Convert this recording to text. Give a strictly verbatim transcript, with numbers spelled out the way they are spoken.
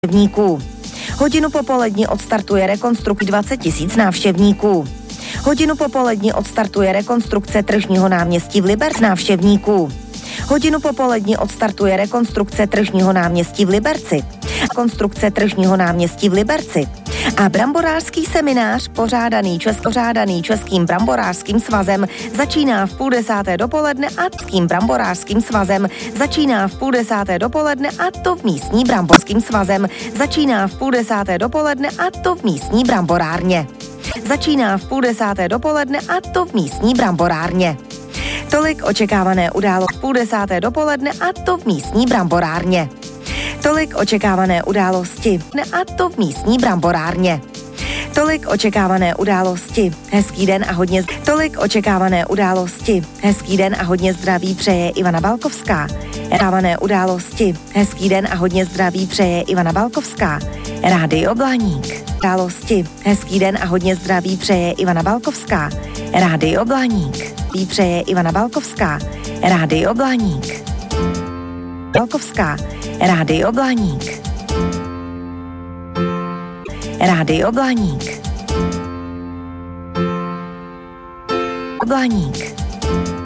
návštěvníků. Hodinu popolední odstartuje rekonstrukce dvacet tisíc návštěvníků. Hodinu popolední odstartuje rekonstrukce tržního náměstí v Liberci návštěvníků. Hodinu popolední odstartuje rekonstrukce tržního náměstí v Liberci. Konstrukce tržního náměstí v Liberci. A bramborářský seminář pořádaný, česk, pořádaný Českým bramborářským svazem začíná v půl desáté dopoledne a Českým bramborářským svazem začíná v půl desáté dopoledne a to v místní bramborářským svazem začíná v půl desáté dopoledne a to v místní bramborárně. Začíná v půl desáté dopoledne a to v místní bramborárně. Tolik očekávané události v půl desáté dopoledne a to v místní bramborárně. Tolik očekávané události a to v místní bramborárně. Tolik očekávané události. Hezký den a hodně Tolik očekávané události. Hezký den a hodně zdraví přeje Ivana Balkovská. Očekávané události. Hezký den a hodně zdraví přeje Ivana Balkovská. Rádio Blaník. Události. Hezký den a hodně zdraví přeje Ivana Balkovská. Rádio Blaník. Přeje Ivana Balkovská. Rádio Blaník. Balkovská. Rádio Blaník. Rádio Blaník. Blaník.